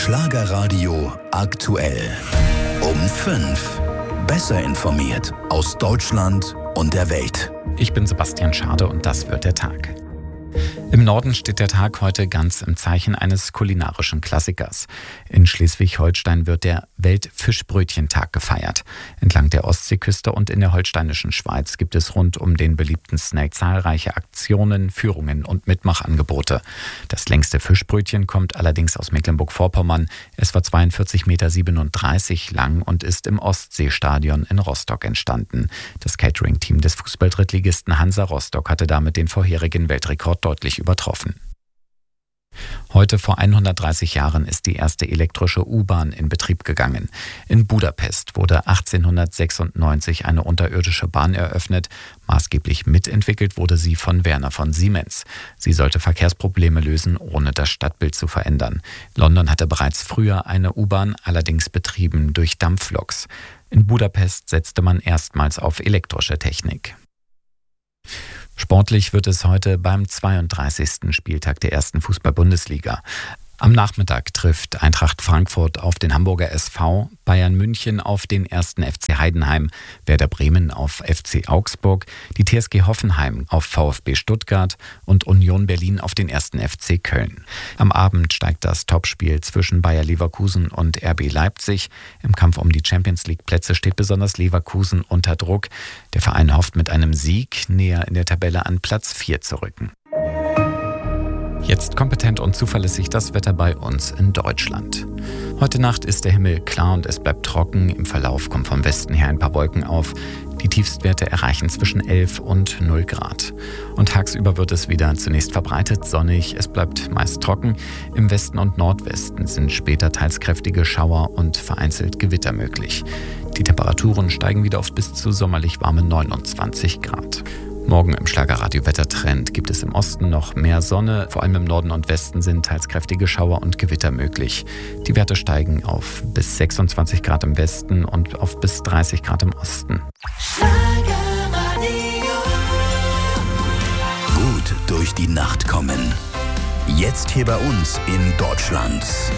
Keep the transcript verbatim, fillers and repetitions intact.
Schlagerradio aktuell. Um fünf. Besser informiert aus Deutschland und der Welt. Ich bin Sebastian Schade und das wird der Tag. Im Norden steht der Tag heute ganz im Zeichen eines kulinarischen Klassikers. In Schleswig-Holstein wird der Weltfischbrötchentag gefeiert. Entlang der Ostseeküste und in der holsteinischen Schweiz gibt es rund um den beliebten Snack zahlreiche Aktionen, Führungen und Mitmachangebote. Das längste Fischbrötchen kommt allerdings aus Mecklenburg-Vorpommern. Es war zweiundvierzig Komma siebenunddreißig Meter lang und ist im Ostseestadion in Rostock entstanden. Das Catering-Team des Fußball-Drittligisten Hansa Rostock hatte damit den vorherigen Weltrekord deutlich übertroffen. Heute vor hundertdreißig Jahren ist die erste elektrische U-Bahn in Betrieb gegangen. In Budapest wurde achtzehnhundertsechsundneunzig eine unterirdische Bahn eröffnet. Maßgeblich mitentwickelt wurde sie von Werner von Siemens. Sie sollte Verkehrsprobleme lösen, ohne das Stadtbild zu verändern. London hatte bereits früher eine U-Bahn, allerdings betrieben durch Dampfloks. In Budapest setzte man erstmals auf elektrische Technik. Sportlich wird es heute beim zweiunddreißigsten Spieltag der ersten Fußball-Bundesliga. Am Nachmittag trifft Eintracht Frankfurt auf den Hamburger S V, Bayern München auf den ersten F C Heidenheim, Werder Bremen auf F C Augsburg, die T S G Hoffenheim auf VfB Stuttgart und Union Berlin auf den ersten F C Köln. Am Abend steigt das Topspiel zwischen Bayer Leverkusen und R B Leipzig. Im Kampf um die Champions-League-Plätze steht besonders Leverkusen unter Druck. Der Verein hofft mit einem Sieg näher in der Tabelle an Platz vier zu rücken. Jetzt kompetent und zuverlässig das Wetter bei uns in Deutschland. Heute Nacht ist der Himmel klar und es bleibt trocken. Im Verlauf kommen vom Westen her ein paar Wolken auf. Die Tiefstwerte erreichen zwischen elf und null Grad. Und tagsüber wird es wieder zunächst verbreitet sonnig. Es bleibt meist trocken. Im Westen und Nordwesten sind später teils kräftige Schauer und vereinzelt Gewitter möglich. Die Temperaturen steigen wieder auf bis zu sommerlich warme neunundzwanzig Grad. Morgen im Schlagerradio-Wettertrend gibt es im Osten noch mehr Sonne. Vor allem im Norden und Westen sind teils kräftige Schauer und Gewitter möglich. Die Werte steigen auf bis sechsundzwanzig Grad im Westen und auf bis dreißig Grad im Osten. Gut durch die Nacht kommen. Jetzt hier bei uns in Deutschland.